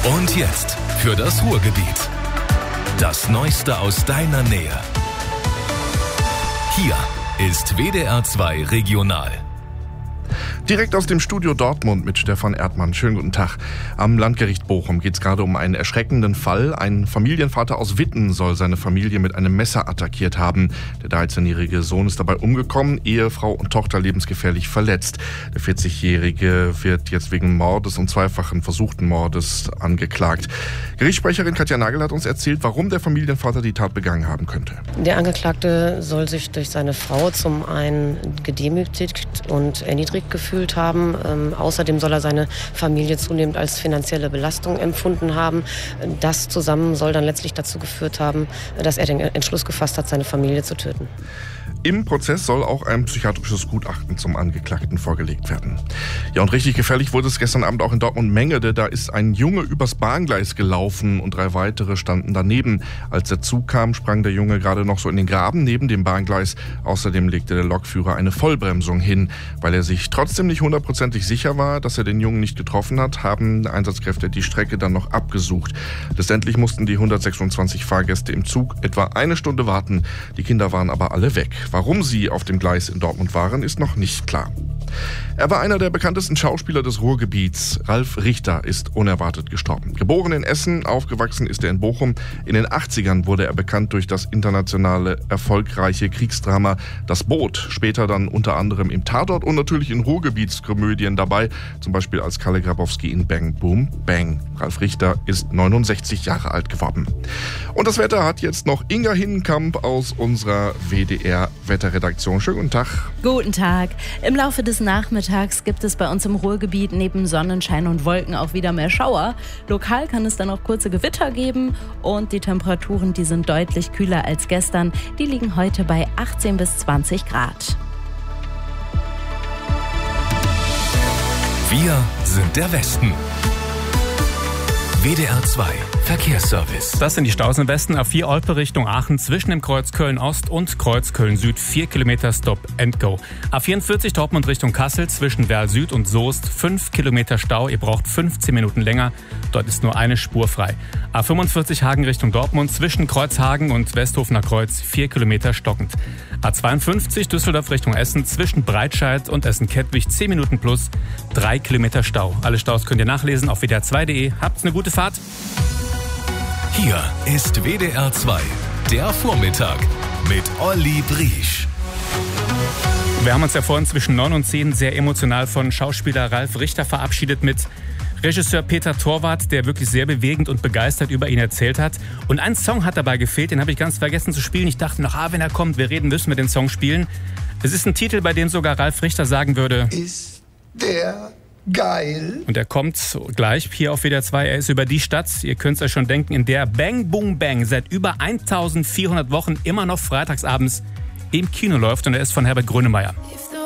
Und jetzt für das Ruhrgebiet. Das Neueste aus deiner Nähe. Hier ist WDR 2 Regional. Direkt aus dem Studio Dortmund mit Stefan Erdmann. Schönen guten Tag. Am Landgericht Bochum geht es gerade um einen erschreckenden Fall. Ein Familienvater aus Witten soll seine Familie mit einem Messer attackiert haben. Der 13-jährige Sohn ist dabei umgekommen, Ehefrau und Tochter lebensgefährlich verletzt. Der 40-jährige wird jetzt wegen Mordes und zweifachen versuchten Mordes angeklagt. Gerichtssprecherin Katja Nagel hat uns erzählt, warum der Familienvater die Tat begangen haben könnte. Der Angeklagte soll sich durch seine Frau zum einen gedemütigt und erniedrigt gefühlt haben. Außerdem soll er seine Familie zunehmend als finanzielle Belastung empfunden haben. Das zusammen soll dann letztlich dazu geführt haben, dass er den Entschluss gefasst hat, seine Familie zu töten. Im Prozess soll auch ein psychiatrisches Gutachten zum Angeklagten vorgelegt werden. Ja, und richtig gefährlich wurde es gestern Abend auch in Dortmund-Mengede. Da ist ein Junge übers Bahngleis gelaufen und 3 weitere standen daneben. Als der Zug kam, sprang der Junge gerade noch so in den Graben neben dem Bahngleis. Außerdem legte der Lokführer eine Vollbremsung hin. Weil er sich trotzdem nicht 100% sicher war, dass er den Jungen nicht getroffen hat, haben Einsatzkräfte die Strecke dann noch abgesucht. Letztendlich mussten die 126 Fahrgäste im Zug etwa 1 Stunde warten. Die Kinder waren aber alle weg. Warum sie auf dem Gleis in Dortmund waren, ist noch nicht klar. Er war einer der bekanntesten Schauspieler des Ruhrgebiets. Ralf Richter ist unerwartet gestorben. Geboren in Essen, aufgewachsen ist er in Bochum. In den 80ern wurde er bekannt durch das internationale erfolgreiche Kriegsdrama Das Boot. Später dann unter anderem im Tatort und natürlich in Ruhrgebietskomödien dabei. Zum Beispiel als Kalle Grabowski in Bang Boom Bang. Ralf Richter ist 69 Jahre alt geworden. Und das Wetter hat jetzt noch Inga Hinnenkamp aus unserer WDR-Wetterredaktion. Schönen guten Tag. Guten Tag. Im Laufe des Nachmittags gibt es bei uns im Ruhrgebiet neben Sonnenschein und Wolken auch wieder mehr Schauer. Lokal kann es dann auch kurze Gewitter geben und die Temperaturen, die sind deutlich kühler als gestern. Die liegen heute bei 18 bis 20 Grad. Wir sind der Westen. WDR 2 Verkehrsservice. Das sind die Staus im Westen. A4 Olpe Richtung Aachen zwischen dem Kreuz Köln-Ost und Kreuz Köln-Süd 4 Kilometer Stop and Go. A44 Dortmund Richtung Kassel zwischen Werl Süd und Soest 5 Kilometer Stau. Ihr braucht 15 Minuten länger. Dort ist nur eine Spur frei. A45 Hagen Richtung Dortmund zwischen Kreuzhagen und Westhofener Kreuz 4 Kilometer stockend. A52 Düsseldorf Richtung Essen zwischen Breitscheid und Essen-Kettwig 10 Minuten plus 3 Kilometer Stau. Alle Staus könnt ihr nachlesen auf wdr2.de. Habt eine gute Fahrt. Hier ist WDR 2, der Vormittag mit Olli Briesch. Wir haben uns ja vorhin zwischen 9 und 10 sehr emotional von Schauspieler Ralf Richter verabschiedet mit Regisseur Peter Torwart, der wirklich sehr bewegend und begeistert über ihn erzählt hat. Und ein Song hat dabei gefehlt, den habe ich ganz vergessen zu spielen. Ich dachte noch, wenn er kommt, wir reden, müssen wir den Song spielen. Es ist ein Titel, bei dem sogar Ralf Richter sagen würde: Ist der geil. Und er kommt gleich hier auf WDR 2. Er ist über die Stadt, ihr könnt es euch schon denken, in der Bang Boom Bang seit über 1400 Wochen immer noch freitagsabends im Kino läuft. Und er ist von Herbert Grönemeyer. If the